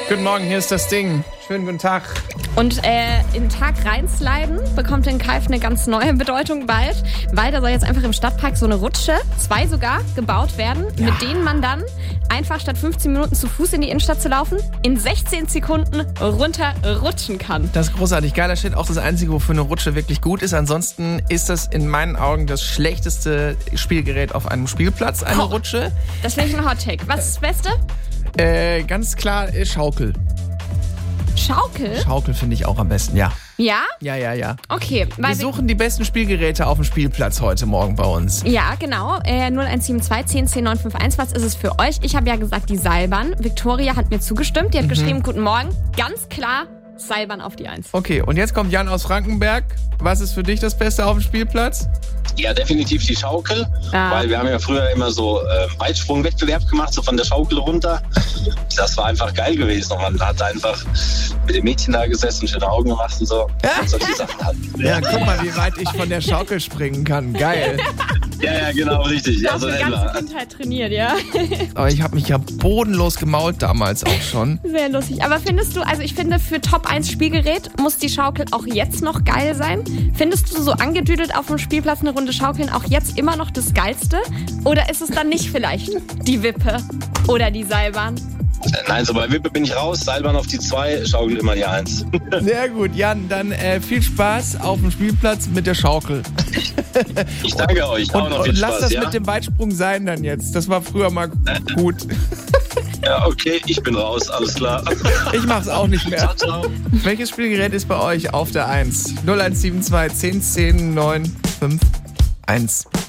Guten Morgen, hier ist das Ding. Schönen guten Tag. Und in den Tag reinsliden bekommt in Kalf eine ganz neue Bedeutung bald, weil da soll jetzt einfach im Stadtpark so eine Rutsche, 2 sogar, gebaut werden, mit denen man dann einfach statt 15 Minuten zu Fuß in die Innenstadt zu laufen, in 16 Sekunden runterrutschen kann. Das ist großartig. Geiler Shit. Auch das Einzige, wofür eine Rutsche wirklich gut ist. Ansonsten ist das in meinen Augen das schlechteste Spielgerät auf einem Spielplatz, eine Rutsche. Das wäre ein Hot Take. Was ist das Beste? Ganz klar Schaukel. Schaukel? Schaukel finde ich auch am besten, ja. Ja? Ja. Okay. Wir suchen die besten Spielgeräte auf dem Spielplatz heute Morgen bei uns. Ja, genau. 0172 10 10 951. Was ist es für euch? Ich habe ja gesagt, die Seilbahn. Victoria hat mir zugestimmt. Die hat geschrieben, guten Morgen. Ganz klar, Seilbahn auf die 1. Okay, und jetzt kommt Jan aus Frankenberg. Was ist für dich das Beste auf dem Spielplatz? Ja, definitiv die Schaukel, weil wir haben ja früher immer so Weitsprungwettbewerb gemacht, so von der Schaukel runter. Das war einfach geil gewesen und man hat einfach mit den Mädchen da gesessen, schöne Augen gemacht und so. Solche Sachen halt. Ja, guck mal, wie weit ich von der Schaukel springen kann. Geil. Ja, genau, richtig. Du hast die ganze Kindheit trainiert, ja? Aber ich habe mich ja bodenlos gemault damals auch schon. Sehr lustig. Aber findest du, also ich finde, für Top 1 Spielgerät muss die Schaukel auch jetzt noch geil sein? Findest du so angedüdelt auf dem Spielplatz eine Runde Schaukeln auch jetzt immer noch das Geilste? Oder ist es dann nicht vielleicht die Wippe oder die Seilbahn? Nein, so bei Wippe bin ich raus, Seilbahn auf die 2, Schaukel immer die 1. Sehr gut, Jan, dann viel Spaß auf dem Spielplatz mit der Schaukel. Ich danke euch, auch noch viel und Spaß, lass das ja? mit dem Weitsprung sein dann jetzt. Das war früher mal gut. Ja, okay, ich bin raus, alles klar. Ich mach's auch nicht mehr. Ciao, ciao. Welches Spielgerät ist bei euch auf der 1? 0172 10 10 9 5 1.